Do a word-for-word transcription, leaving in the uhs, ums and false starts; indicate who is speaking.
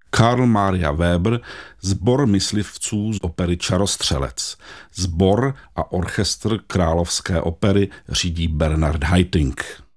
Speaker 1: Karl Maria Weber, sbor myslivců z opery Čarostřelec. Sbor a orchestr Královské opery řídí Bernard Haitink.